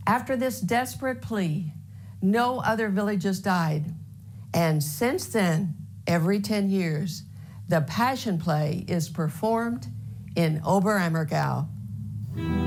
After this desperate plea, no other villages died. And since then, every 10 years, the Passion Play is performed in Oberammergau.